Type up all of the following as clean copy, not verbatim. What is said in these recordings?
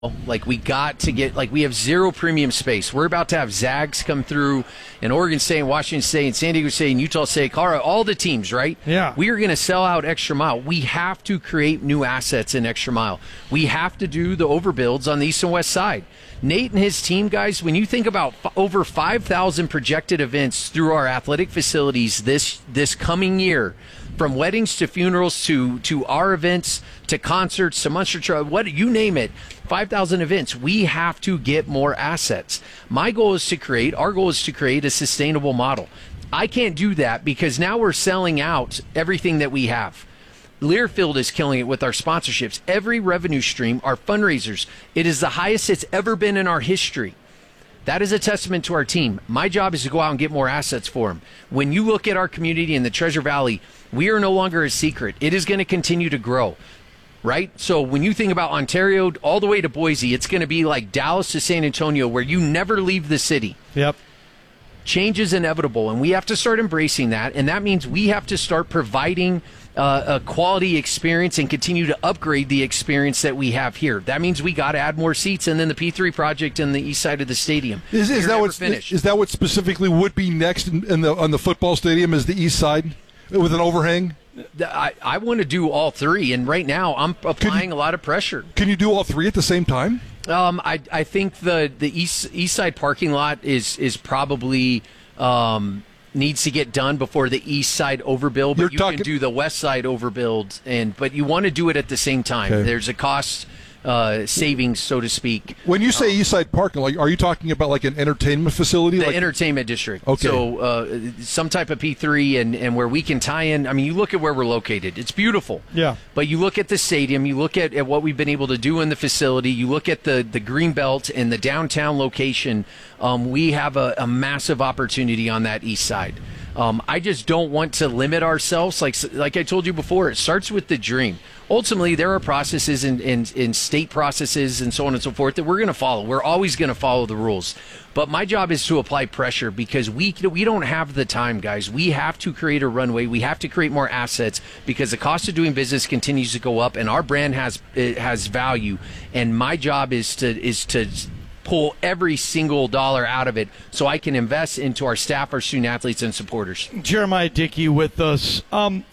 Like, we got to get, like, we have zero premium space. We're about to have Zags come through in Oregon State, and Washington State, and San Diego State, and Utah State, Colorado, all the teams, right? Yeah. We are going to sell out Extra Mile. We have to create new assets in Extra Mile. We have to do the overbuilds on the east and west side. Nate and his team, guys, when you think about over 5,000 projected events through our athletic facilities this coming year, from weddings to funerals to our events to concerts to Munster Truck, what you name it, 5,000 events. We have to get more assets. Our goal is to create a sustainable model. I can't do that because now we're selling out everything that we have. Learfield is killing it with our sponsorships. Every revenue stream, our fundraisers, it is the highest it's ever been in our history. That is a testament to our team. My job is to go out and get more assets for them. When you look at our community in the Treasure Valley, we are no longer a secret. It is going to continue to grow, right? So when you think about Ontario all the way to Boise, it's going to be like Dallas to San Antonio, where you never leave the city. Yep. Change is inevitable, and we have to start embracing that, and that means we have to start providing a quality experience and continue to upgrade the experience that we have here. That means we got to add more seats, and then the P3 project in the east side of the stadium. Is that what specifically would be next on the football stadium? Is the east side with an overhang? I want to do all three, and right now I'm applying a lot of pressure. Can you do all three at the same time? I think the east side parking lot is probably needs to get done before the east side overbuild, but you can do the west side overbuild, but you want to do it at the same time. Okay. There's a cost savings, so to speak. When you say east side parking lot, are you talking about like an entertainment facility? The entertainment district. Okay. So some type of P3 and where we can tie in. I mean, you look at where we're located. It's beautiful. Yeah. But you look at the stadium, you look at what we've been able to do in the facility, you look at the green belt and the downtown location, we have a massive opportunity on that east side. I just don't want to limit ourselves. Like I told you before, it starts with the dream. Ultimately, there are processes and state processes and so on and so forth that we're going to follow. We're always going to follow the rules. But my job is to apply pressure because we don't have the time, guys. We have to create a runway. We have to create more assets because the cost of doing business continues to go up, and our brand has value. And my job is to pull every single dollar out of it so I can invest into our staff, our student athletes, and supporters. Jeremiah Dickey with us.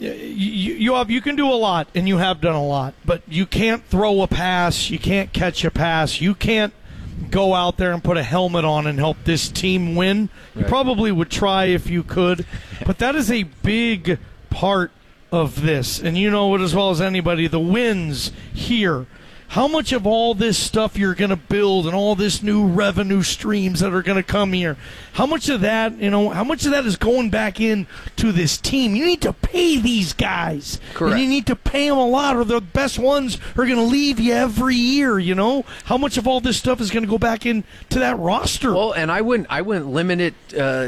You can do a lot, and you have done a lot, but you can't throw a pass. You can't catch a pass. You can't go out there and put a helmet on and help this team win. Right. You probably would try if you could, but that is a big part of this, and you know it as well as anybody. The wins here. How much of all this stuff you're going to build and all this new revenue streams that are going to come here, how much of that is going back in to this team? You need to pay these guys. Correct. And you need to pay them a lot, or the best ones are going to leave you every year, you know? How much of all this stuff is going to go back into that roster? Well, and I wouldn't limit it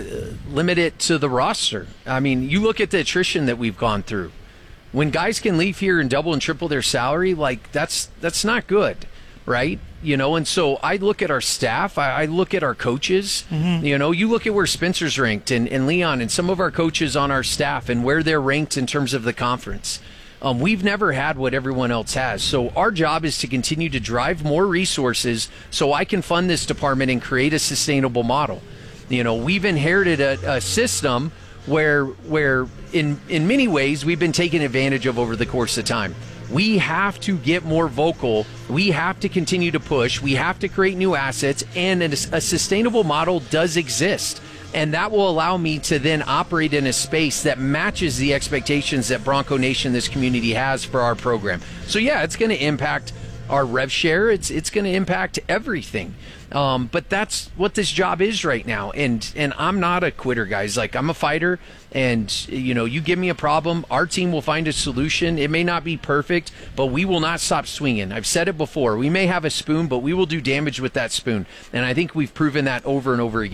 to the roster. I mean, you look at the attrition that we've gone through. When guys can leave here and double and triple their salary, like that's not good, right? You know, and so I look at our staff, I look at our coaches. Mm-hmm. You know, you look at where Spencer's ranked and Leon and some of our coaches on our staff and where they're ranked in terms of the conference. We've never had what everyone else has. So our job is to continue to drive more resources so I can fund this department and create a sustainable model. You know, we've inherited a system where in many ways we've been taken advantage of over the course of time. We have to get more vocal. We have to continue to push. We have to create new assets, and a sustainable model does exist. And that will allow me to then operate in a space that matches the expectations that Bronco Nation, this community, has for our program. So yeah, it's going to impact our rev share. It's going to impact everything. But that's what this job is right now. And I'm not a quitter, guys. Like, I'm a fighter, and, you know, you give me a problem, our team will find a solution. It may not be perfect, but we will not stop swinging. I've said it before. We may have a spoon, but we will do damage with that spoon. And I think we've proven that over and over again.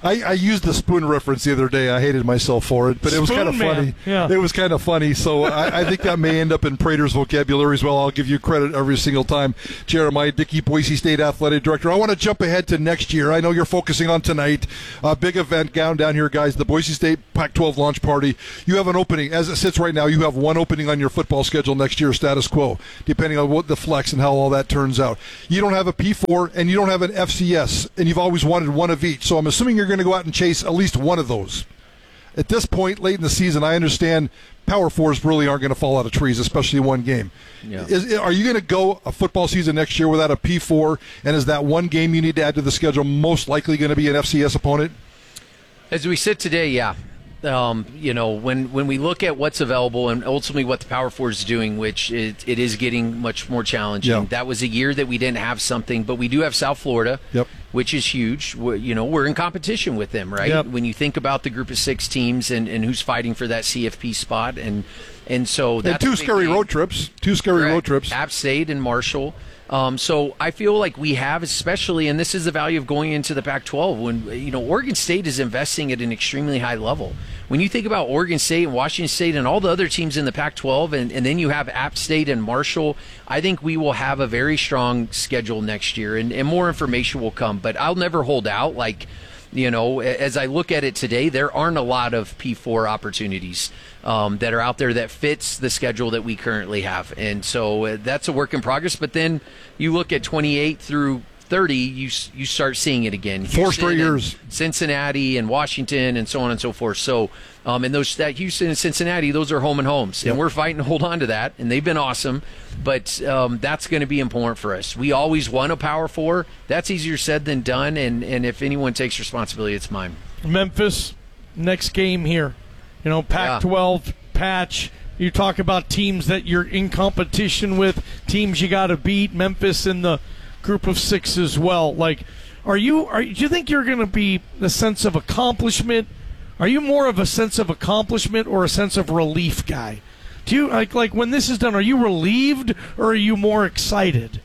I used the spoon reference the other day. I hated myself for it, but it was kind of funny. Yeah. It was kind of funny, so I think that may end up in Prater's vocabulary as well. I'll give you credit every single time. Jeremiah Dickey, Boise State Athletic Director. I want to jump ahead to next year. I know you're focusing on tonight. Big event down here, guys, the Boise State Pac-12 launch party. You have an opening. As it sits right now, you have one opening on your football schedule next year, status quo, depending on what the flex and how all that turns out. You don't have a P4, and you don't have an FCS, and you've always wanted one of each, so I'm assuming you're going to go out and chase at least one of those. At this point, late in the season, I understand Power Fours really aren't going to fall out of trees, especially one game. Yeah. Are you going to go a football season next year without a P4, and is that one game you need to add to the schedule most likely going to be an FCS opponent? As we sit today, yeah. When we look at what's available and ultimately what the Power Four is doing, which it is getting much more challenging. Yeah. That was a year that we didn't have something, but we do have South Florida, Yep. which is huge. We're in competition with them, right? Yep. When you think about the group of 6 teams and who's fighting for that CFP spot, and so that's And a two big scary game. road trips. Two scary Correct. road trips. App State and Marshall. So I feel like we have, especially, and this is the value of going into the Pac-12, when Oregon State is investing at an extremely high level. When you think about Oregon State and Washington State and all the other teams in the Pac-12, and then you have App State and Marshall, I think we will have a very strong schedule next year, and more information will come. But I'll never hold out. As I look at it today, there aren't a lot of P4 opportunities that are out there that fits the schedule that we currently have. And so that's a work in progress. But then you look at 28 through 30, you start seeing it again. Four straight Houston and years. Cincinnati and Washington and so on and so forth. So, and that Houston and Cincinnati, those are home and homes. Yep. And we're fighting to hold on to that. And they've been awesome. But that's going to be important for us. We always won a Power Four. That's easier said than done. And if anyone takes responsibility, it's mine. Memphis, next game here. Pac-12 patch. You talk about teams that you're in competition with, teams you got to beat. Memphis in the group of 6 as well. Do you think you're going to be the sense of accomplishment? Are you more of a sense of accomplishment or a sense of relief guy? Do you like when this is done? Are you relieved or are you more excited?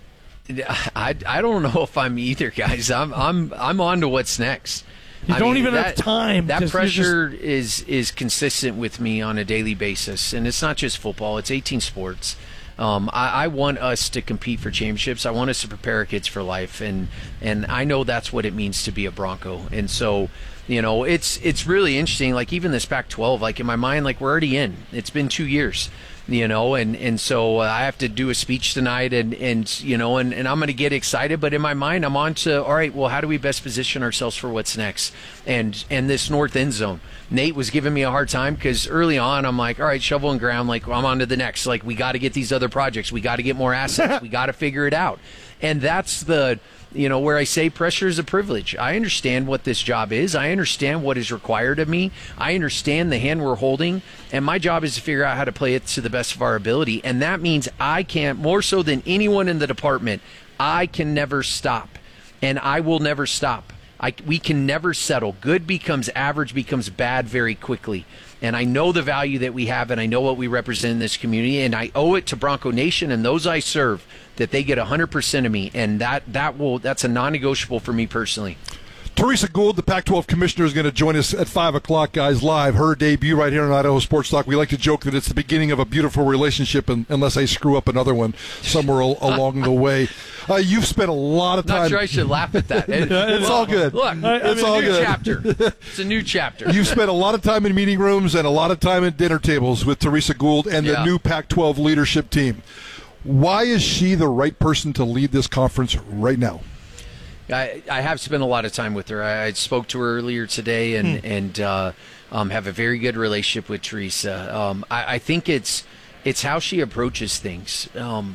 I don't know if I'm either, guys. I'm on to what's next. You don't even have time. That pressure is consistent with me on a daily basis, and it's not just football. It's 18 sports. I want us to compete for championships. I want us to prepare our kids for life, and I know that's what it means to be a Bronco. And so, it's really interesting. Like even this Pac-12, like in my mind, like we're already in. It's been 2 years. And so I have to do a speech tonight, and I'm going to get excited. But in my mind, I'm on to, all right, well, how do we best position ourselves for what's next? And this north end zone. Nate was giving me a hard time because early on, I'm like, all right, shovel and ground. Like, I'm on to the next. Like, we got to get these other projects. We got to get more assets. We got to figure it out. And that's where I say pressure is a privilege. I understand what this job is. I understand what is required of me. I understand the hand we're holding. And my job is to figure out how to play it to the best of our ability. And that means I can't, more so than anyone in the department, I can never stop. And I will never stop. We can never settle. Good becomes average, becomes bad very quickly. And I know the value that we have, and I know what we represent in this community, and I owe it to Bronco Nation and those I serve that they get 100% of me, and that's a non-negotiable for me personally. Teresa Gould, the Pac-12 commissioner, is going to join us at 5 o'clock, guys, live. Her debut right here on Idaho Sports Talk. We like to joke that it's the beginning of a beautiful relationship, unless I screw up another one somewhere along the way. You've spent a lot of time. Not sure I should laugh at that. It's all good. Look, it's all good. Chapter. It's a new chapter. You've spent a lot of time in meeting rooms and a lot of time at dinner tables with Teresa Gould and the new Pac-12 leadership team. Why is she the right person to lead this conference right now? I have spent a lot of time with her. I spoke to her earlier today and have a very good relationship with Teresa. I think it's how she approaches things.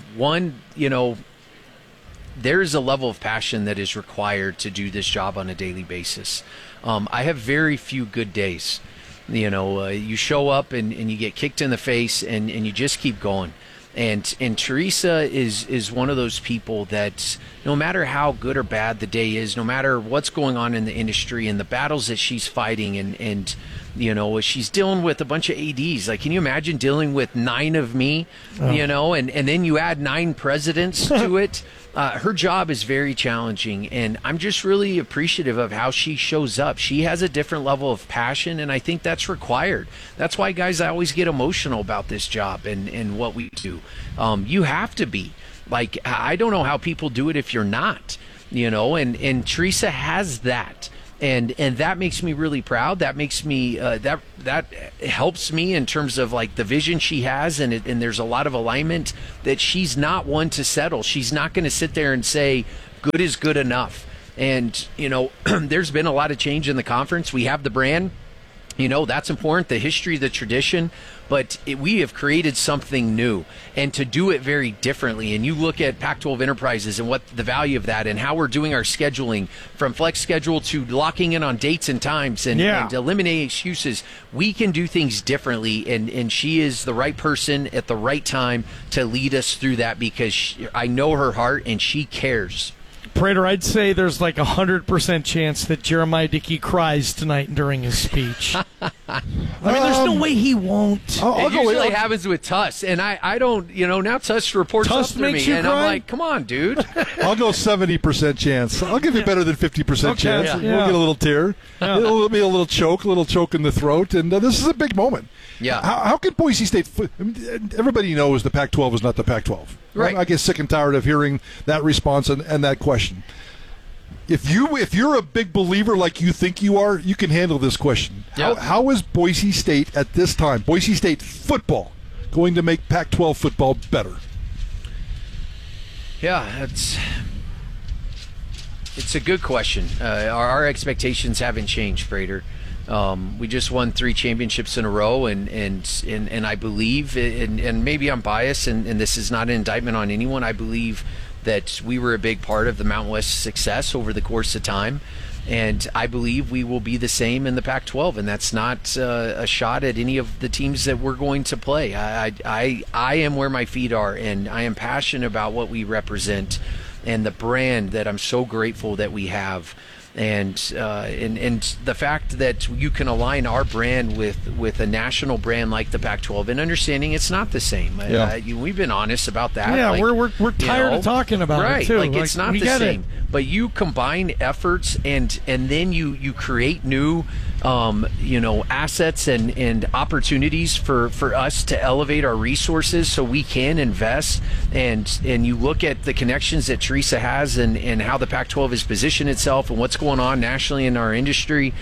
There's a level of passion that is required to do this job on a daily basis. I have very few good days. You show up and you get kicked in the face and you just keep going. And Teresa is one of those people that no matter how good or bad the day is, no matter what's going on in the industry and the battles that she's fighting and she's dealing with a bunch of ADs. Like, can you imagine dealing with 9 of me, and then you add 9 presidents to it, her job is very challenging, and I'm just really appreciative of how she shows up. She has a different level of passion, and I think that's required. That's why, guys, I always get emotional about this job and what we do. You have to be. Like, I don't know how people do it if you're not, and Teresa has that. And that makes me really proud. That makes me that helps me in terms of like the vision she has, and there's a lot of alignment that she's not one to settle. She's not going to sit there and say good is good enough. And there's been a lot of change in the conference. We have the brand. That's important, the history, the tradition, but we have created something new, and to do it very differently. And you look at Pac-12 Enterprises and what the value of that and how we're doing our scheduling, from flex schedule to locking in on dates and times and eliminating excuses. We can do things differently, and she is the right person at the right time to lead us through that, because I know her heart and she cares. Prater, I'd say there's like 100% chance that Jeremiah Dickey cries tonight during his speech. I mean, there's no way he won't. It usually happens with Tuss, and I don't, now Tuss reports up to me, and I'm like, come on, dude. I'll go 70% chance. I'll give you better than 50% chance. Yeah. We'll get a little tear. It'll be a little choke in the throat, and this is a big moment. Yeah. How can Boise State? Everybody knows the Pac-12 is not the Pac-12. Right. I get sick and tired of hearing that response and that question. If you're a big believer like you think you are, you can handle this question. Yep. How is Boise State at this time, Boise State football, going to make Pac-12 football better? Yeah, it's a good question. Our expectations haven't changed, Prater. We just won 3 championships in a row, and I believe, and maybe I'm biased, and this is not an indictment on anyone, I believe that we were a big part of the Mountain West success over the course of time, and I believe we will be the same in the Pac-12, and that's not a shot at any of the teams that we're going to play. I am where my feet are, and I am passionate about what we represent and the brand that I'm so grateful that we have. And the fact that you can align our brand with a national brand like the Pac-12, and understanding it's not the same. Yeah. We've been honest about that. Yeah, we're tired of talking about it too. Like it's not the same. But you combine efforts, and then you create new assets and opportunities for us to elevate our resources so we can invest. And you look at the connections that Teresa has and how the Pac-12 has positioned itself and what's going on nationally in our industry.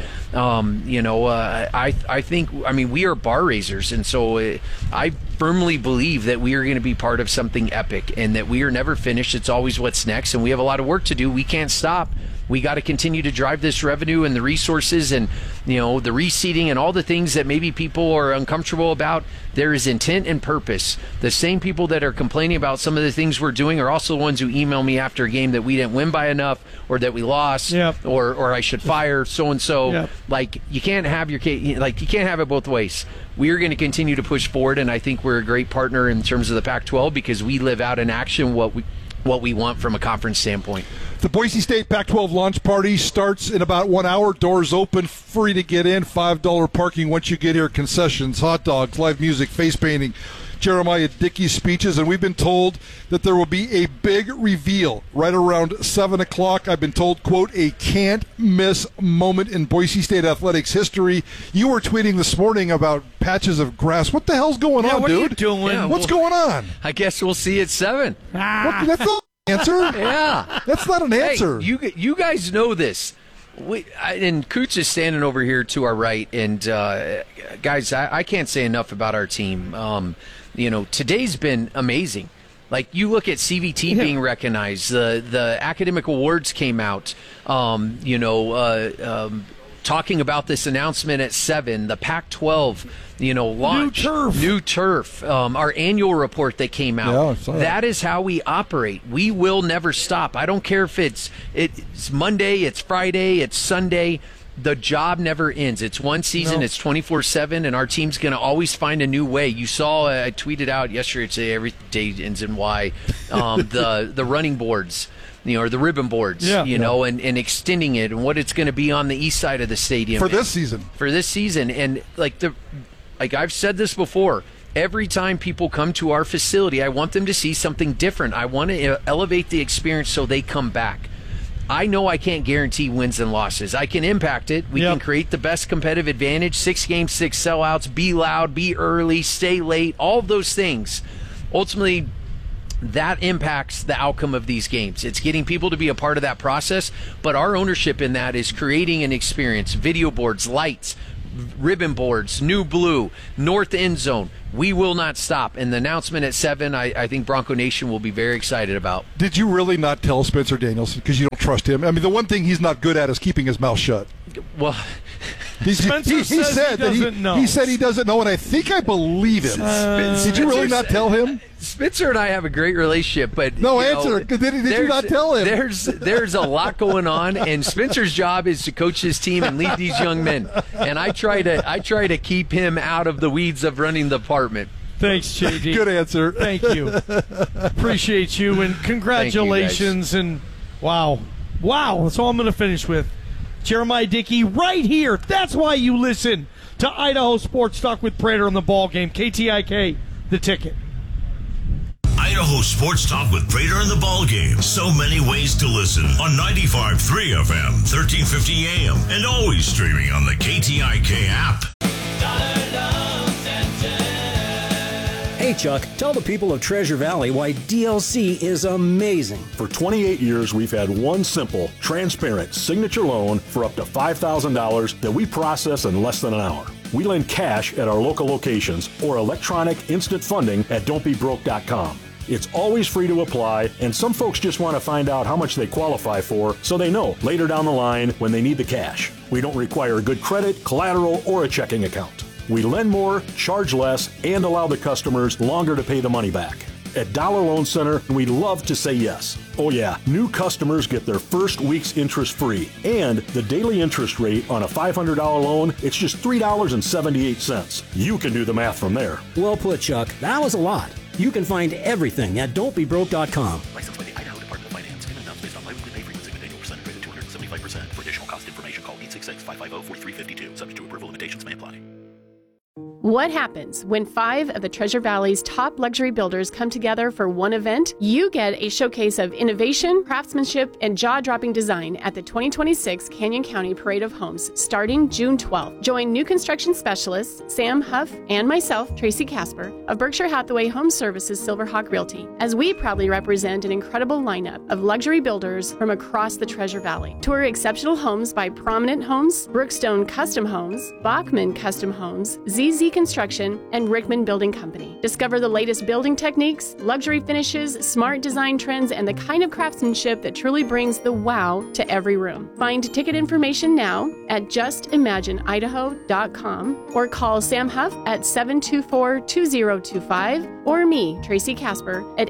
I think, we are bar raisers, and so I firmly believe that we are going to be part of something epic, and that we are never finished. It's always what's next, and we have a lot of work to do. We can't stop. We got to continue to drive this revenue and the resources and, the reseeding and all the things that maybe people are uncomfortable about. There is intent and purpose. The same people that are complaining about some of the things we're doing are also the ones who email me after a game that we didn't win by enough, or that we lost, or I should fire so-and-so. Yep. Like, you can't have you can't have it both ways. We are going to continue to push forward, and I think we're a great partner in terms of the Pac-12 because we live out in action what we want from a conference standpoint. The Boise State Pac-12 launch party starts in about 1 hour. Doors open, free to get in, $5 parking once you get here, concessions, hot dogs, live music, face painting, Jeremiah Dickey's speeches, and we've been told that there will be a big reveal right around 7 o'clock. I've been told, quote, a can't-miss moment in Boise State athletics history. You were tweeting this morning about patches of grass. What the hell's going on, what dude? Are you doing? Yeah, What's going on? I guess we'll see at 7. That's not an answer. Yeah. That's not an answer. Hey, you guys know this. And Coots is standing over here to our right, and guys, I can't say enough about our team. Today's been amazing. Like, you look at CVT being recognized, the academic awards came out, talking about this announcement at 7, the Pac-12, launch. New turf. Our annual report that came out. Yeah, that is how we operate. We will never stop. I don't care if it's Monday, it's Friday, it's Sunday. The job never ends. It's one season. No. It's 24/7, and our team's going to always find a new way. You saw, I tweeted out yesterday, today, every day ends in Y, the running boards, or the ribbon boards, and extending it, and what it's going to be on the east side of the stadium. For this season. And like I've said this before, Every time people come to our facility, I want them to see something different. I want to elevate the experience so they come back. I know I can't guarantee wins and losses. I can impact it. We can create the best competitive advantage, 6 games, 6 sellouts, be loud, be early, stay late, all of those things. Ultimately, that impacts the outcome of these games. It's getting people to be a part of that process, but our ownership in that is creating an experience, video boards, lights, ribbon boards, new blue, north end zone. We will not stop. And the announcement at 7, I think Bronco Nation will be very excited about. Did you really not tell Spencer Danielson because you don't trust him? I mean, the one thing he's not good at is keeping his mouth shut. Well, he said he doesn't know, and I think I believe him. Did you really not tell him? Spencer and I have a great relationship, but did you not tell him? There's a lot going on, and Spencer's job is to coach his team and lead these young men. And I try to keep him out of the weeds of running the department. Thanks, JD. Good answer. Thank you. Appreciate you, and congratulations. And wow, that's all I'm going to finish with. Jeremiah Dickey right here. That's why you listen to Idaho Sports Talk with Prater on the ball game. KTIK, the ticket. Idaho Sports Talk with Prater and the ball game. So many ways to listen on 95.3 FM, 1350 AM, and always streaming on the KTIK app. Hey, Chuck, tell the people of Treasure Valley why DLC is amazing. For 28 years, we've had one simple, transparent signature loan for up to $5,000 that we process in less than an hour. We lend cash at our local locations or electronic instant funding at don'tbebroke.com. It's always free to apply, and some folks just want to find out how much they qualify for so they know later down the line when they need the cash. We don't require good credit, collateral, or a checking account. We lend more, charge less, and allow the customers longer to pay the money back. At Dollar Loan Center, we love to say yes. Oh yeah, new customers get their first week's interest free. And the daily interest rate on a $500 loan, it's just $3.78. You can do the math from there. Well put, Chuck. That was a lot. You can find everything at don'tbebroke.com. Licensed by the Idaho Department of Finance. Payment amounts based on biweekly pay frequency with annual percentage rate of 275%. For additional cost information, call 866-550-4352. Subject to approval, limitations may apply. What happens when 5 of the Treasure Valley's top luxury builders come together for one event? You get a showcase of innovation, craftsmanship, and jaw-dropping design at the 2026 Canyon County Parade of Homes starting June 12th. Join new construction specialists Sam Huff and myself, Tracy Casper, of Berkshire Hathaway Home Services Silverhawk Realty, as we proudly represent an incredible lineup of luxury builders from across the Treasure Valley. Tour exceptional homes by Prominent Homes, Brookstone Custom Homes, Bachman Custom Homes, ZZ Construction, and Rickman Building Company. Discover the latest building techniques, luxury finishes, smart design trends, and the kind of craftsmanship that truly brings the wow to every room. Find ticket information now at justimagineidaho.com or call Sam Huff at 724-2025 or me, Tracy Casper, at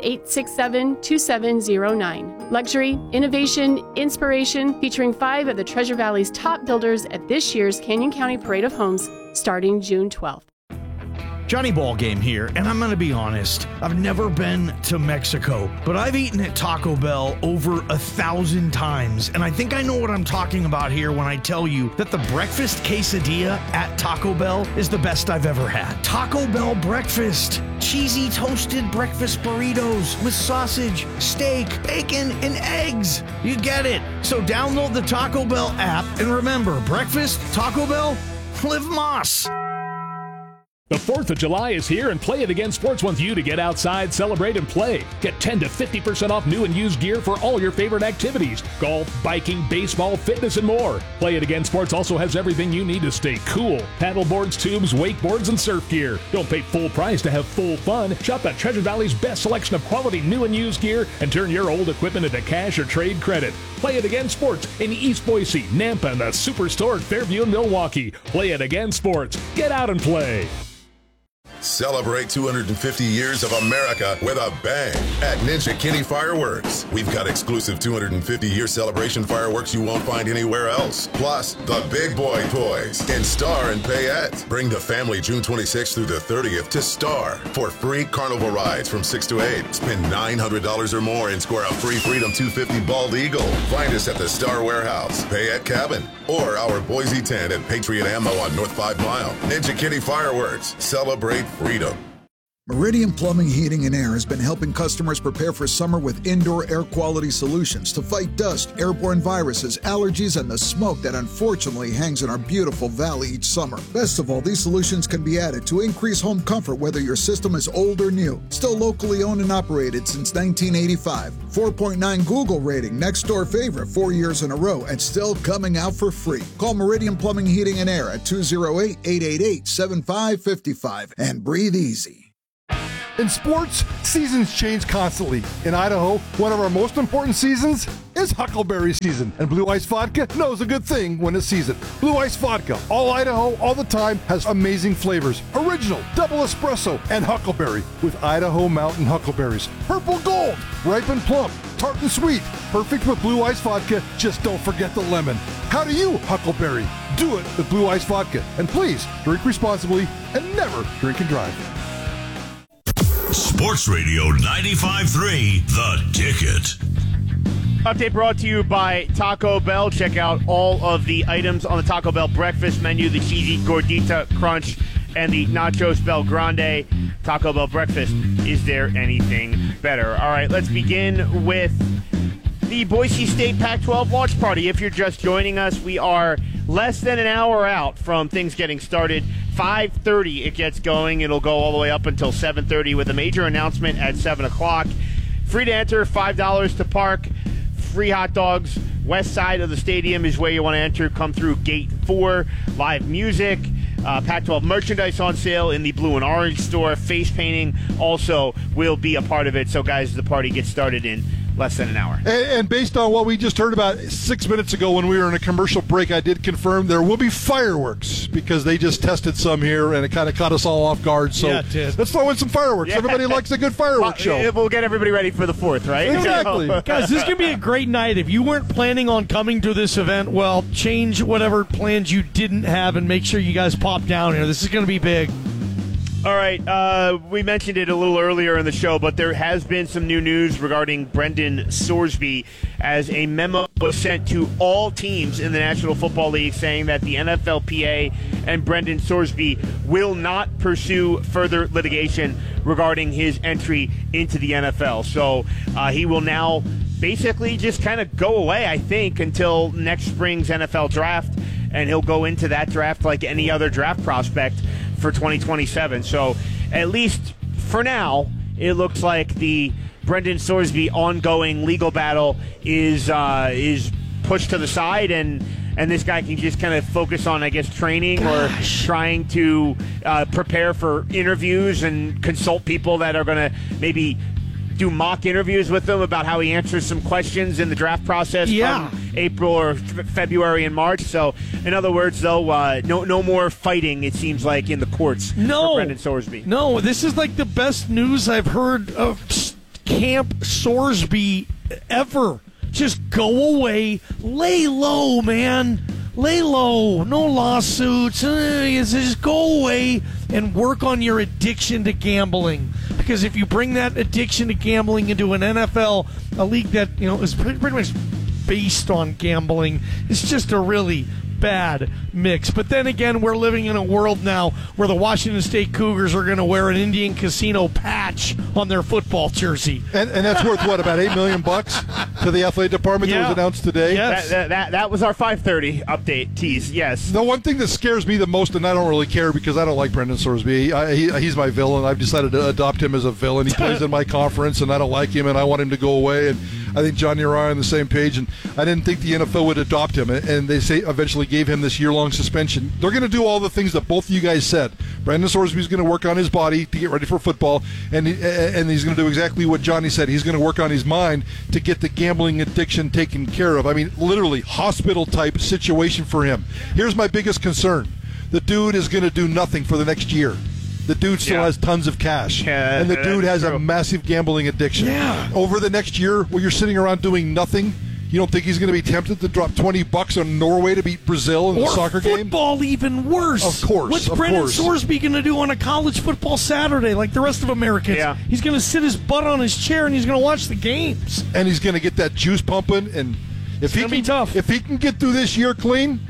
867-2709. Luxury, innovation, inspiration, featuring 5 of the Treasure Valley's top builders at this year's Canyon County Parade of Homes starting June 12th. Johnny Ballgame here, and I'm going to be honest, I've never been to Mexico, but I've eaten at Taco Bell over 1,000 times, and I think I know what I'm talking about here when I tell you that the breakfast quesadilla at Taco Bell is the best I've ever had. Taco Bell breakfast. Cheesy toasted breakfast burritos with sausage, steak, bacon, and eggs. You get it. So download the Taco Bell app, and remember, breakfast, Taco Bell, live Moss. The 4th of July is here, and Play It Again Sports wants you to get outside, celebrate, and play. Get 10 to 50% off new and used gear for all your favorite activities. Golf, biking, baseball, fitness, and more. Play It Again Sports also has everything you need to stay cool. Paddle boards, tubes, wakeboards, and surf gear. Don't pay full price to have full fun. Shop at Treasure Valley's best selection of quality new and used gear and turn your old equipment into cash or trade credit. Play It Again Sports in East Boise, Nampa, and the Superstore at Fairview and Milwaukee. Play It Again Sports. Get out and play. Celebrate 250 years of America with a bang at Ninja Kitty Fireworks. We've got exclusive 250-year celebration fireworks you won't find anywhere else. Plus, the big boy toys in Star and Payette. Bring the family June 26th through the 30th to Star for free carnival rides from 6 to 8. Spend $900 or more and score a free Freedom 250 Bald Eagle. Find us at the Star Warehouse, Payette Cabin, or our Boise tent at Patriot Ammo on North 5 Mile. Ninja Kitty Fireworks. Celebrate freedom. Meridian Plumbing, Heating, and Air has been helping customers prepare for summer with indoor air quality solutions to fight dust, airborne viruses, allergies, and the smoke that unfortunately hangs in our beautiful valley each summer. Best of all, these solutions can be added to increase home comfort whether your system is old or new. Still locally owned and operated since 1985. 4.9 Google rating, next door favorite 4 years in a row, and still coming out for free. Call Meridian Plumbing, Heating, and Air at 208-888-7555 and breathe easy. In sports, seasons change constantly. In Idaho, one of our most important seasons is Huckleberry season, and Blue Ice Vodka knows a good thing when it's season. Blue Ice Vodka, all Idaho, all the time, has amazing flavors. Original, double espresso, and Huckleberry with Idaho Mountain Huckleberries. Purple Gold, ripe and plump, tart and sweet. Perfect with Blue Ice Vodka, just don't forget the lemon. How do you Huckleberry? Do it with Blue Ice Vodka. And please, drink responsibly and never drink and drive. Sports Radio 95.3, The Ticket. Update brought to you by Taco Bell. Check out all of the items on the Taco Bell breakfast menu, the cheesy gordita crunch and the nachos Bel Grande. Taco Bell breakfast. Is there anything better? All right, let's begin with the Boise State Pac-12 launch party. If you're just joining us, we are less than an hour out from things getting started. 5:30 it gets going. It'll go all the way up until 7:30 with a major announcement at 7 o'clock. Free to enter, $5 to park, free hot dogs. West side of the stadium is where you want to enter. Come through gate 4. Live music. Pac-12 merchandise on sale in the blue and orange store. Face painting also will be a part of it. So, guys, the party gets started in less than an hour. And based on what we just heard about 6 minutes ago when we were in a commercial break, I did confirm there will be fireworks because they just tested some here and it kind of caught us all off guard. So yeah, it did. Let's throw in some fireworks. Yeah. Everybody likes a good fireworks show. We'll get everybody ready for the 4th, right? Exactly. Guys, this is going to be a great night. If you weren't planning on coming to this event, well, change whatever plans you didn't have and make sure you guys pop down here. This is going to be big. All right, we mentioned it a little earlier in the show, but there has been some new news regarding Brendan Sorsby as a memo was sent to all teams in the National Football League saying that the NFLPA and Brendan Sorsby will not pursue further litigation regarding his entry into the NFL. So he will now basically just kind of go away, I think, until next spring's NFL draft, and he'll go into that draft like any other draft prospect for 2027. So at least for now, it looks like the Brendan Sorsby ongoing legal battle is pushed to the side, and this guy can just kind of focus on, I guess, training or trying to prepare for interviews and consult people that are going to maybe do mock interviews with him about how he answers some questions in the draft process from April or February and March. So, in other words, though, no more fighting, it seems like, in the courts for Brendan Sorsby. No, this is like the best news I've heard of Camp Sorsby ever. Just go away. Lay low, man. Lay low. No lawsuits. Just go away and work on your addiction to gambling. Because if you bring that addiction to gambling into an NFL, a league that is pretty much based on gambling, it's just a really bad mix. But then again, we're living in a world now where the Washington State Cougars are going to wear an Indian Casino patch on their football jersey. And that's worth, what, about $8 million to the athletic department that was announced today? Yes. That was our 5:30 update tease, yes. The one thing that scares me the most, and I don't really care because I don't like Brendan Sorsby, he's my villain. I've decided to adopt him as a villain. He plays in my conference, and I don't like him, and I want him to go away. And I think John and I are on the same page, and I didn't think the NFL would adopt him, and they eventually gave him this year-long suspension. They're going to do all the things that both of you guys said. Brendan Sorsby's going to work on his body to get ready for football, and he's going to do exactly what Johnny said. He's going to work on his mind to get the gambling addiction taken care of. I mean, literally, hospital-type situation for him. Here's my biggest concern. The dude is going to do nothing for the next year. The dude still has tons of cash. And the dude has a massive gambling addiction. Yeah. Over the next year, where you're sitting around doing nothing, you don't think he's going to be tempted to drop $20 on Norway to beat Brazil in the soccer game? Or football, even worse. Of course. What's Brendan Sorsby going to do on a college football Saturday like the rest of Americans? Yeah. He's going to sit his butt on his chair and he's going to watch the games. And he's going to get that juice pumping. And if he can get through this year clean,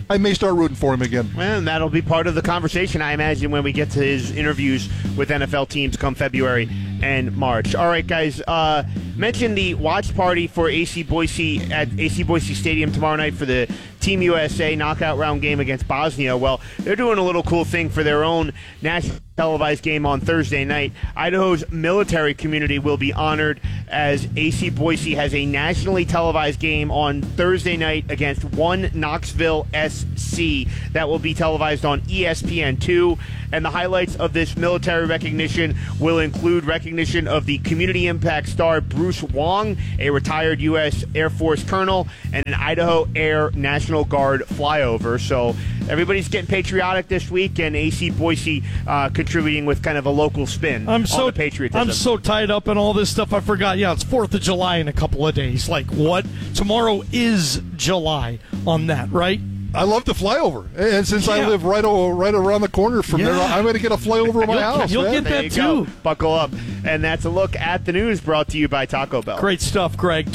I may start rooting for him again. Well, and that'll be part of the conversation, I imagine, when we get to his interviews with NFL teams come February and March. All right, guys, mention the watch party for AC Boise at AC Boise Stadium tomorrow night for the Team USA knockout round game against Bosnia. Well, they're doing a little cool thing for their own national televised game on Thursday night. Idaho's military community will be honored as AC Boise has a nationally televised game on Thursday night against One Knoxville SC. That will be televised on ESPN2. And the highlights of this military recognition will include recognition of the community impact star Bruce Wong, a retired U.S. Air Force colonel, and an Idaho Air National Guard flyover. So everybody's getting patriotic this week, and AC Boise contributing with kind of a local spin on the patriotism. I'm so tied up in all this stuff, I forgot. Yeah, it's 4th of July in a couple of days. Like, what? Tomorrow is July on that, right? I love the flyover, and since I live right around the corner from there, I'm going to get a flyover in my house. You'll get that too. Buckle up. And that's a look at the news brought to you by Taco Bell. Great stuff, Greg.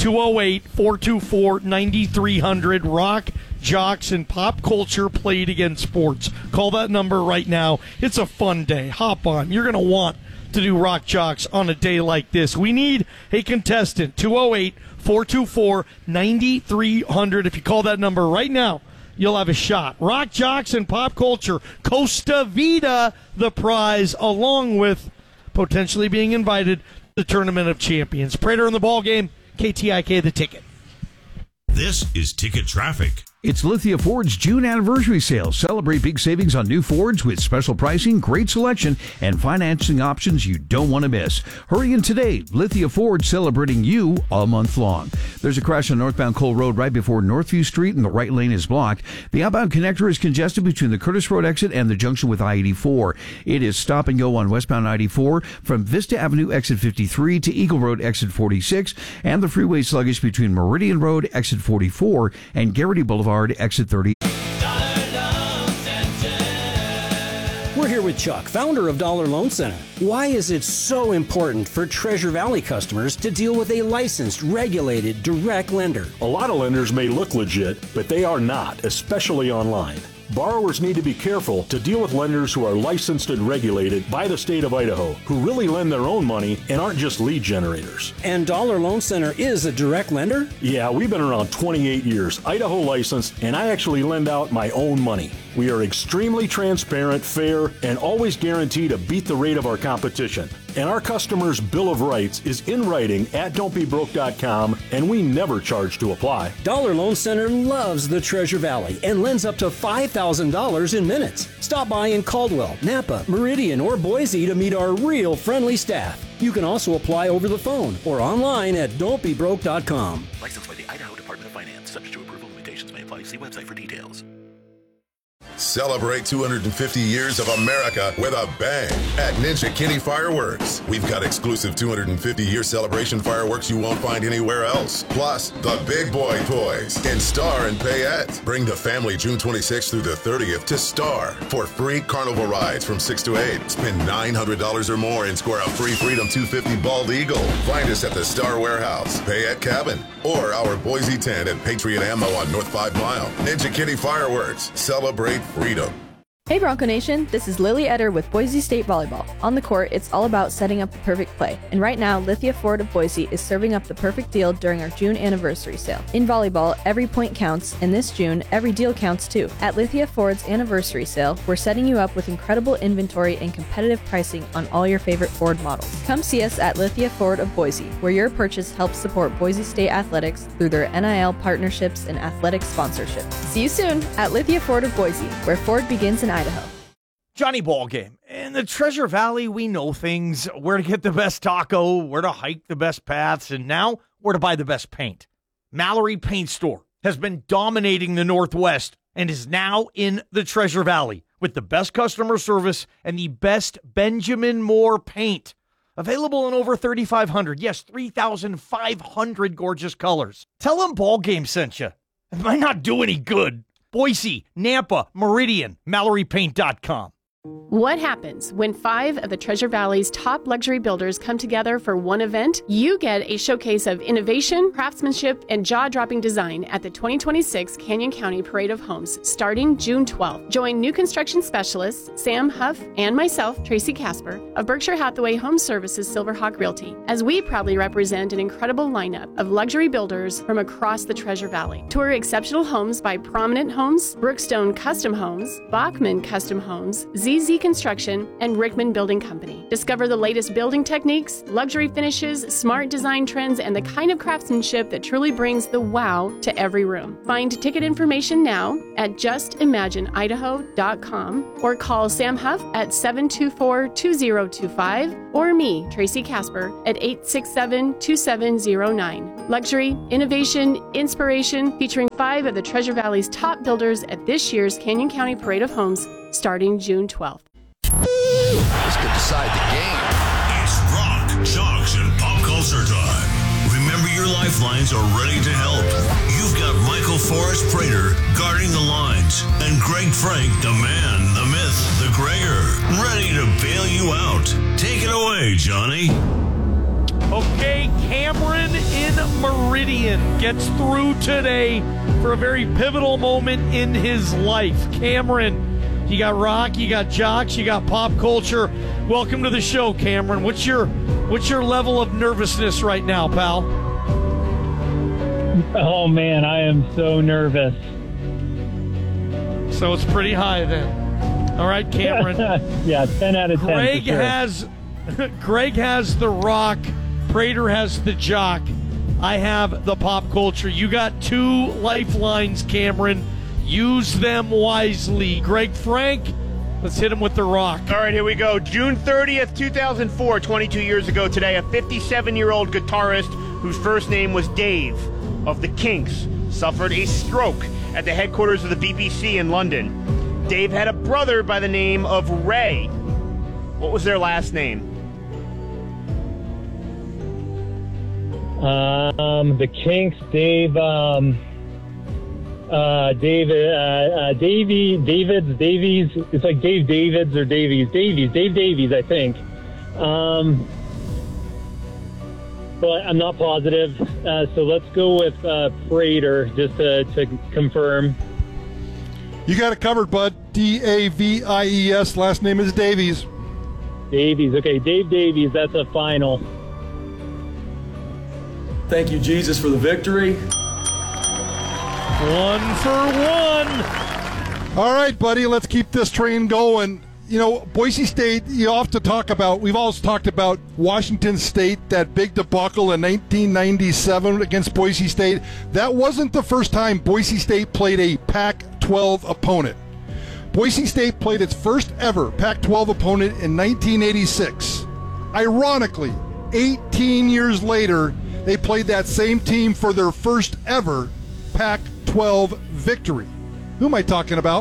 208-424-9300. Rock, jocks, and pop culture played against sports. Call that number right now. It's a fun day. Hop on. You're going to want to do Rock Jocks on a day like this. We need a contestant. 208-424-9300. If you call that number right now, you'll have a shot. Rock, jocks, and pop culture. Costa Vida, the prize, along with potentially being invited to the Tournament of Champions. Prater in the ball game. KTIK, the ticket. This is Ticket Traffic. It's Lithia Ford's June anniversary sale. Celebrate big savings on new Fords with special pricing, great selection, and financing options you don't want to miss. Hurry in today. Lithia Ford celebrating you all month long. There's a crash on northbound Cole Road right before Northview Street, and the right lane is blocked. The outbound connector is congested between the Curtis Road exit and the junction with I-84. It is stop and go on westbound I-84 from Vista Avenue exit 53 to Eagle Road exit 46, and the freeway sluggish between Meridian Road exit 44 and Garrity Boulevard exit 30. We're here with Chuck, founder of Dollar Loan Center. Why is it so important for Treasure Valley customers to deal with a licensed, regulated, direct lender? A lot of lenders may look legit, but they are not, especially online. Borrowers need to be careful to deal with lenders who are licensed and regulated by the state of Idaho, who really lend their own money and aren't just lead generators. And Dollar Loan Center is a direct lender? Yeah, we've been around 28 years, Idaho licensed, and I actually lend out my own money. We are extremely transparent, fair, and always guarantee to beat the rate of our competition. And our customers' Bill of Rights is in writing at don'tbebroke.com, and we never charge to apply. Dollar Loan Center loves the Treasure Valley and lends up to $5,000 in minutes. Stop by in Caldwell, Napa, Meridian, or Boise to meet our real friendly staff. You can also apply over the phone or online at don'tbebroke.com. Licensed by the Idaho Department of Finance. Subject to approval. Limitations may apply. See website for details. Celebrate 250 years of America with a bang at Ninja Kitty Fireworks. We've got exclusive 250-year celebration fireworks you won't find anywhere else. Plus, the big boy toys in Star and Payette. Bring the family June 26th through the 30th to Star for free carnival rides from 6 to 8. Spend $900 or more and score a free Freedom 250 Bald Eagle. Find us at the Star Warehouse, Payette Cabin, or our Boise tent at Patriot Ammo on North 5 Mile. Ninja Kitty Fireworks. Celebrate freedom. Hey Bronco Nation, this is Lily Etter with Boise State Volleyball. On the court, it's all about setting up the perfect play. And right now, Lithia Ford of Boise is serving up the perfect deal during our June anniversary sale. In volleyball, every point counts, and this June, every deal counts too. At Lithia Ford's anniversary sale, we're setting you up with incredible inventory and competitive pricing on all your favorite Ford models. Come see us at Lithia Ford of Boise, where your purchase helps support Boise State athletics through their NIL partnerships and athletic sponsorship. See you soon at Lithia Ford of Boise, where Ford begins in Idaho. Johnny Ballgame. In the Treasure Valley, we know things, where to get the best taco, where to hike the best paths, and now where to buy the best paint. Mallory Paint Store has been dominating the Northwest and is now in the Treasure Valley with the best customer service and the best Benjamin Moore paint. Available in over 3,500, yes, 3,500 gorgeous colors. Tell them Ballgame sent you. It might not do any good. Boise, Nampa, Meridian, MalloryPaint.com. What happens when 5 of the Treasure Valley's top luxury builders come together for one event? You get a showcase of innovation, craftsmanship, and jaw-dropping design at the 2026 Canyon County Parade of Homes starting June 12th. Join new construction specialists Sam Huff and myself, Tracy Casper, of Berkshire Hathaway Home Services Silverhawk Realty, as we proudly represent an incredible lineup of luxury builders from across the Treasure Valley. Tour exceptional homes by Prominent Homes, Brookstone Custom Homes, Bachman Custom Homes, ZZ Construction, and Rickman Building Company. Discover the latest building techniques, luxury finishes, smart design trends, and the kind of craftsmanship that truly brings the wow to every room. Find ticket information now at justimagineidaho.com or call Sam Huff at 724-2025 or me, Tracy Casper, at 867-2709. Luxury, innovation, inspiration, featuring 5 of the Treasure Valley's top builders at this year's Canyon County Parade of Homes starting June 12th. This could decide the game. It's rock, jocks, and pop culture time. Remember, your lifelines are ready to help. You've got Michael Forrest Prater guarding the lines, and Greg Frank, the man, the myth, the Gregor, ready to bail you out. Take it away, Johnny. Okay, Cameron in Meridian gets through today for a very pivotal moment in his life. Cameron, you got rock, you got jocks, you got pop culture. Welcome to the show, Cameron. What's your level of nervousness right now, pal? Oh man, I am so nervous. So it's pretty high then. All right, Cameron. Yeah, 10 out of 10. Greg has the rock. Prater has the jock. I have the pop culture. You got 2 lifelines, Cameron. Use them wisely. Greg Frank, let's hit him with the rock. All right, here we go. June 30th, 2004, 22 years ago today, a 57-year-old guitarist whose first name was Dave of the Kinks suffered a stroke at the headquarters of the BBC in London. Dave had a brother by the name of Ray. What was their last name? The Kinks, Dave, Davies. It's like Dave Davids or Dave Davies, I think. But I'm not positive. So let's go with Prater just to confirm. You got it covered, bud. Davies. Last name is Davies. Davies. Okay, Dave Davies. That's a final. Thank you, Jesus, for the victory. 1 for 1. All right, buddy, let's keep this train going. You know, Boise State, we've always talked about Washington State, that big debacle in 1997 against Boise State. That wasn't the first time Boise State played a Pac-12 opponent. Boise State played its first ever Pac-12 opponent in 1986. Ironically, 18 years later, they played that same team for their first ever Pac-12 victory. Who am I talking about?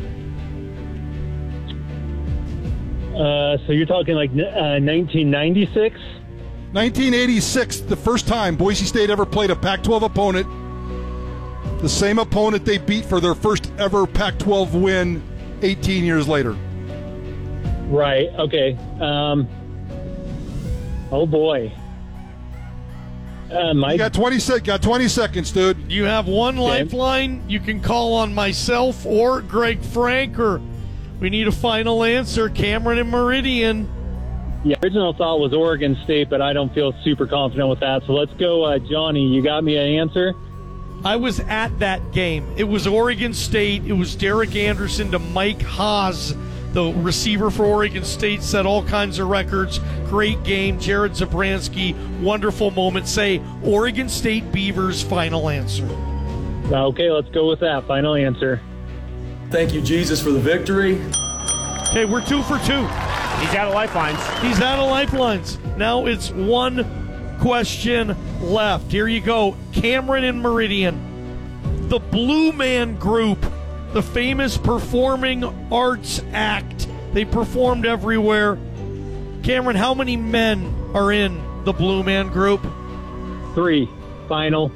So you're talking like 1996? 1986, the first time Boise State ever played a Pac-12 opponent. The same opponent they beat for their first ever Pac-12 win 18 years later. Right, okay. Oh boy. You got 20 seconds, dude. You have 1 lifeline. You can call on myself or Greg Frank, or we need a final answer. Cameron and Meridian. Yeah, original thought was Oregon State, but I don't feel super confident with that. So let's go, Johnny. You got me an answer? I was at that game. It was Oregon State. It was Derek Anderson to Mike Haas. The receiver for Oregon State set all kinds of records. Great game. Jared Zabransky, wonderful moment. Say Oregon State Beavers, final answer. Okay, let's go with that. Final answer. Thank you, Jesus, for the victory. Okay, we're 2 for 2. He's out of lifelines. He's out of lifelines. Now it's 1 question left. Here you go. Cameron and Meridian. The Blue Man Group, the famous performing arts act. They performed everywhere. Cameron, how many men are in the Blue Man Group? 3. Final.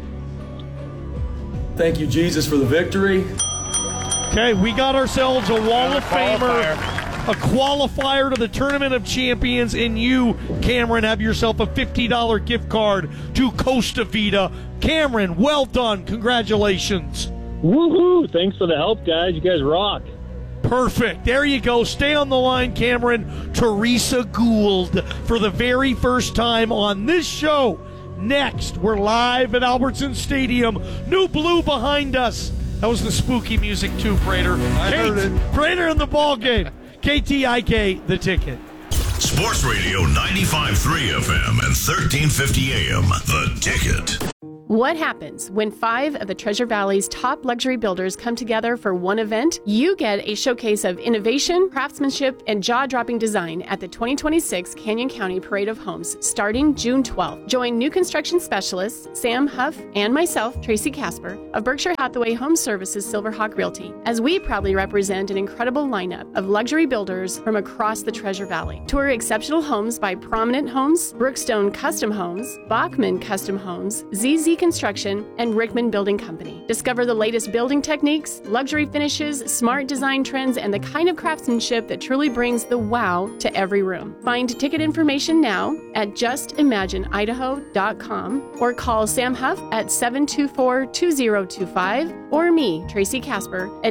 Thank you, Jesus, for the victory. Okay, we got ourselves a Wall of Famer. a qualifier to the Tournament of Champions, and you, Cameron, have yourself a $50 gift card to Costa Vida. Cameron, well done. Congratulations. Woohoo! Thanks for the help, guys. You guys rock. Perfect. There you go. Stay on the line, Cameron. Teresa Gould for the very first time on this show. Next, we're live at Albertson Stadium. New blue behind us. That was the spooky music too, Prater. I heard it. Prater in the ball game. KTIK, the ticket. Sports Radio 95.3 FM and 1350 AM. The Ticket. What happens when 5 of the Treasure Valley's top luxury builders come together for one event? You get a showcase of innovation, craftsmanship, and jaw-dropping design at the 2026 Canyon County Parade of Homes starting June 12th. Join new construction specialists Sam Huff and myself, Tracy Casper, of Berkshire Hathaway Home Services Silverhawk Realty, as we proudly represent an incredible lineup of luxury builders from across the Treasure Valley. Tour exceptional homes by Prominent Homes, Brookstone Custom Homes, Bachman Custom Homes, ZZ Construction, and Rickman Building Company. Discover the latest building techniques, luxury finishes, smart design trends, and the kind of craftsmanship that truly brings the wow to every room. Find ticket information now at justimagineidaho.com or call Sam Huff at 724-2025 or me, Tracy Casper, at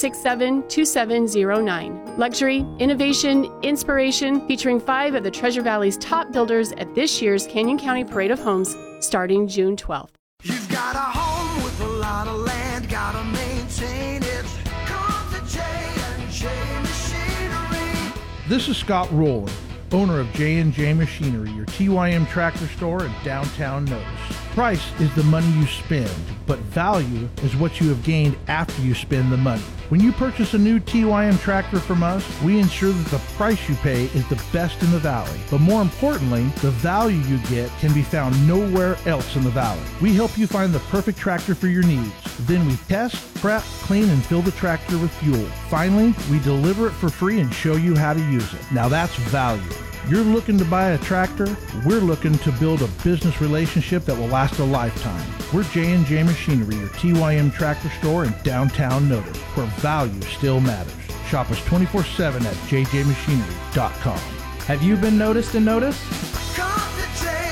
867-2709. Luxury, innovation, inspiration, featuring 5 of the Treasure Valley's top builders at this year's Canyon County Parade of Homes starting June 12th. You've got a home with a lot of land, gotta maintain it. Come to J&J Machinery. This is Scott Rowland, owner of J&J Machinery, your TYM tractor store in downtown Notice. Price is the money you spend, but value is what you have gained after you spend the money. When you purchase a new TYM tractor from us, we ensure that the price you pay is the best in the valley. But more importantly, the value you get can be found nowhere else in the valley. We help you find the perfect tractor for your needs. Then we test, prep, clean, and fill the tractor with fuel. Finally, we deliver it for free and show you how to use it. Now that's value. You're looking to buy a tractor, we're looking to build a business relationship that will last a lifetime. We're J&J Machinery, your TYM tractor store in downtown Notice, where value still matters. Shop us 24/7 at jjmachinery.com. Have you been noticed and noticed? Come to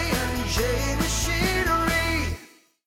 J&J Machinery.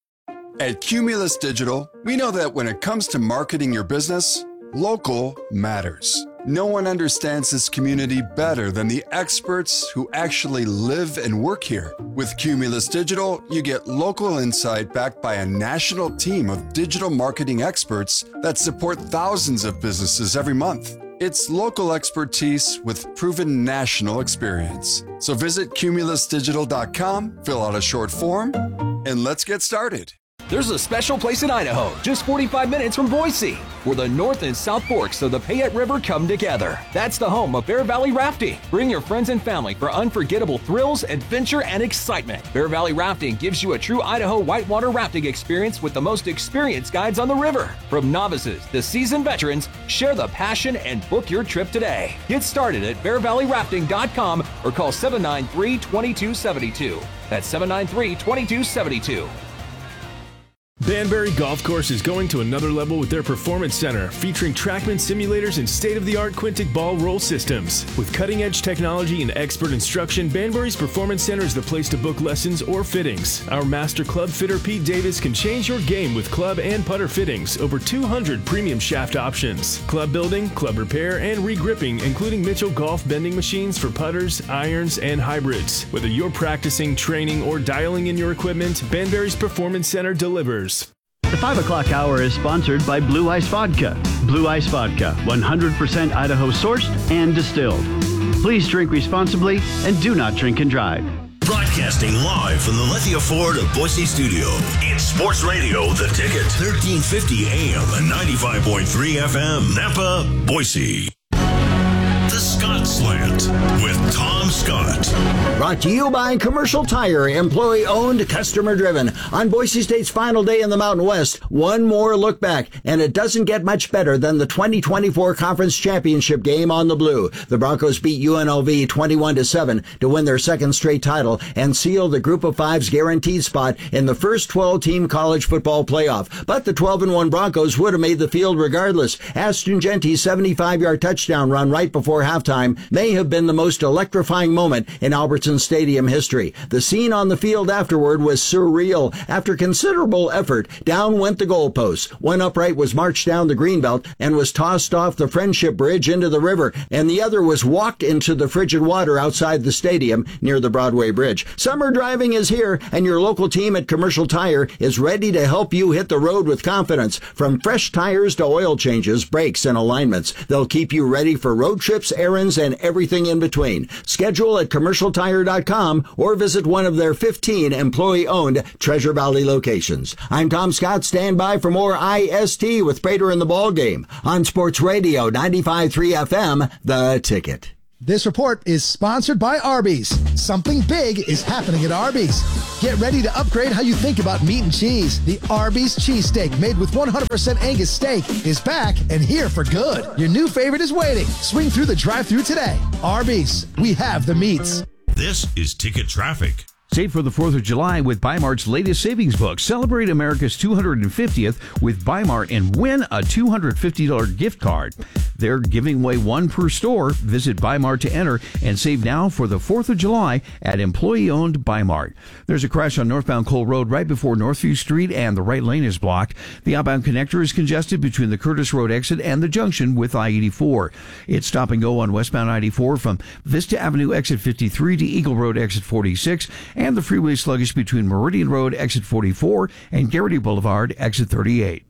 At Cumulus Digital, we know that when it comes to marketing your business, local matters. No one understands this community better than the experts who actually live and work here. With Cumulus Digital, you get local insight backed by a national team of digital marketing experts that support thousands of businesses every month. It's local expertise with proven national experience. So visit cumulusdigital.com, fill out a short form, and let's get started. There's a special place in Idaho, just 45 minutes from Boise, where the North and South Forks of the Payette River come together. That's the home of Bear Valley Rafting. Bring your friends and family for unforgettable thrills, adventure, and excitement. Bear Valley Rafting gives you a true Idaho whitewater rafting experience with the most experienced guides on the river. From novices to seasoned veterans, share the passion and book your trip today. Get started at bearvalleyrafting.com or call 793-2272. That's 793-2272. Banbury Golf Course is going to another level with their Performance Center, featuring TrackMan simulators and state-of-the-art Quintic ball roll systems. With cutting-edge technology and expert instruction, Banbury's Performance Center is the place to book lessons or fittings. Our master club fitter, Pete Davis, can change your game with club and putter fittings. Over 200 premium shaft options. Club building, club repair, and regripping, including Mitchell golf bending machines for putters, irons, and hybrids. Whether you're practicing, training, or dialing in your equipment, Banbury's Performance Center delivers. The 5 o'clock hour is sponsored by Blue Ice Vodka. Blue Ice Vodka, 100% Idaho sourced and distilled. Please drink responsibly and do not drink and drive. Broadcasting live from the Lithia Ford of Boise studio. It's Sports Radio, The Ticket, 1350 AM and 95.3 FM, Napa, Boise. The Scott Slant with Tom Scott. Brought to you by Commercial Tire, employee-owned, customer-driven. On Boise State's final day in the Mountain West, one more look back, and it doesn't get much better than the 2024 Conference Championship game on the Blue. The Broncos beat UNLV 21-7 to win their second straight title and seal the Group of Five's guaranteed spot in the first 12-team college football playoff. But the 12-1 Broncos would have made the field regardless. Ashton Genty's 75-yard touchdown run right before halftime may have been the most electrifying moment in Albertson Stadium history. The scene on the field afterward was surreal. After considerable effort, down went the goalpost. One upright was marched down the greenbelt and was tossed off the Friendship Bridge into the river, and the other was walked into the frigid water outside the stadium near the Broadway Bridge. Summer driving is here, and your local team at Commercial Tire is ready to help you hit the road with confidence. From fresh tires to oil changes, brakes, and alignments, they'll keep you ready for road trips, errands, and everything in between. Schedule at CommercialTire.com or visit one of their 15 employee-owned Treasure Valley locations. I'm Tom Scott. Stand by for more IST with Prater in the Ball Game on Sports Radio 95.3 FM, The Ticket. This report is sponsored by Arby's. Something big is happening at Arby's. Get ready to upgrade how you think about meat and cheese. The Arby's cheesesteak, made with 100% Angus steak, is back and here for good. Your new favorite is waiting. Swing through the drive-thru today. Arby's, we have the meats. This is Ticket Traffic. Save for the 4th of July with Bi-Mart's latest savings book. Celebrate America's 250th with Bi-Mart and win a $250 gift card. They're giving away one per store. Visit Bi-Mart to enter and save now for the 4th of July at employee-owned Bi-Mart. There's a crash on northbound Cole Road right before Northview Street, and the right lane is blocked. The outbound connector is congested between the Curtis Road exit and the junction with I-84. It's stop and go on westbound I-84 from Vista Avenue exit 53 to Eagle Road exit 46, and the freeway sluggish between Meridian Road exit 44 and Garrity Boulevard exit 38.